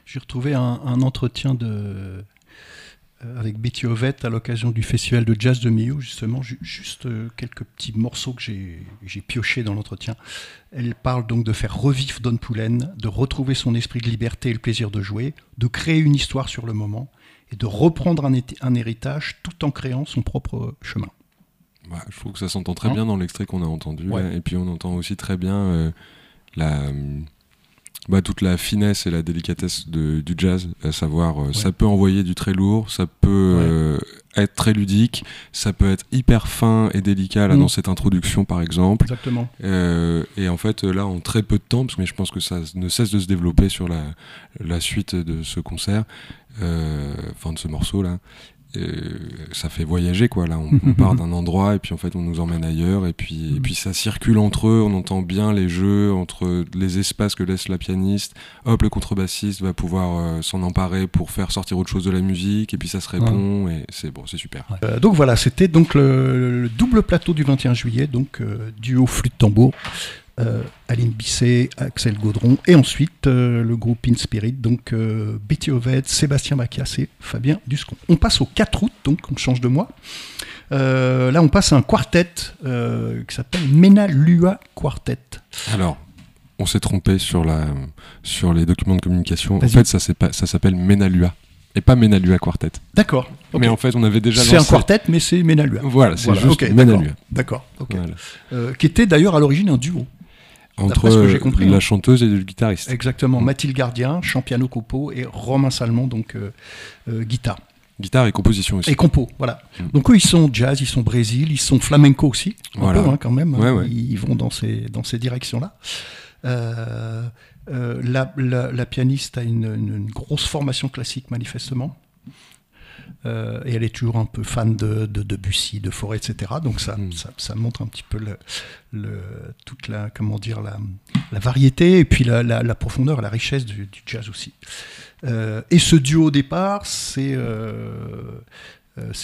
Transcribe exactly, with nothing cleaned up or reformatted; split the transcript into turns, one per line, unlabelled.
J'ai retrouvé un, un entretien de, euh, avec Betty Ovett à l'occasion du festival de jazz de Millau, justement, ju- juste euh, quelques petits morceaux que j'ai, j'ai piochés dans l'entretien. Elle parle donc de faire revivre Don Poulen, de retrouver son esprit de liberté et le plaisir de jouer, de créer une histoire sur le moment et de reprendre un, é- un héritage tout en créant son propre chemin.
Ouais, je trouve que ça s'entend très
Hein
bien dans l'extrait qu'on a entendu.
Ouais.
Là, et puis on entend aussi très bien euh, la, bah, toute la finesse et la délicatesse de, du jazz. À savoir, euh,
Ouais.
ça peut envoyer du très lourd, ça peut euh, être très ludique, ça peut être hyper fin et délicat là,
Mmh.
dans cette introduction par exemple.
Exactement.
Euh, et en fait, là, en très peu de temps, parce que je pense que ça ne cesse de se développer sur la, la suite de ce concert, euh, enfin de ce morceau-là, euh, ça fait voyager, quoi. Là, on, on part d'un endroit et puis en fait, on nous emmène ailleurs. Et puis, et puis ça circule entre eux, on entend bien les jeux, entre les espaces que laisse la pianiste. Hop, le contrebassiste va pouvoir euh, s'en emparer pour faire sortir autre chose de la musique. Et puis ça se répond, ouais. Et c'est bon, c'est super.
Ouais. Euh, donc voilà, c'était donc le, le double plateau du vingt et un juillet, donc euh, duo flûte-tambour, euh, Aline Bisset, Axel Gaudron, et ensuite euh, le groupe In Spirit, donc euh, Betty Ovett, Sébastien Macias et Fabien Duscon. On passe au quatre août, donc on change de mois. Euh, là, on passe à un quartet euh, qui s'appelle Menalua Quartet.
Alors, on s'est trompé sur, la, sur les documents de communication.
Vas-y.
En fait, ça, c'est pas, ça s'appelle Menalua. Et pas Menalua Quartet.
D'accord. Okay.
Mais en fait, on avait déjà
c'est
lancé...
un quartet, mais c'est Menalua.
Voilà, c'est
voilà.
juste
Okay,
Menalua.
D'accord. d'accord okay.
Voilà.
Euh, qui était d'ailleurs à l'origine un duo.
Entre
ce que j'ai compris,
la
hein.
chanteuse et le guitariste.
Exactement.
Mmh.
Mathilde Gardien, chant piano compo, et Romain Salmon, donc euh, euh, guitare.
Guitare et composition aussi.
Et compo, voilà.
Mmh.
Donc eux, ils sont jazz, ils sont Brésil, ils sont flamenco aussi, un
voilà.
peu hein, quand même.
Ouais,
hein,
ouais.
Ils, ils vont dans ces, dans ces directions-là. Euh, euh, la, la, la pianiste a une, une, une grosse formation classique, manifestement. Euh, et elle est toujours un peu fan de, de Debussy, de Fauré, et cetera. Donc ça, mmh. ça, ça montre un petit peu le, le, toute la, comment dire, la, la variété et puis la, la, la profondeur et la richesse du, du jazz aussi. Euh, et ce duo au départ, c'est, euh, euh,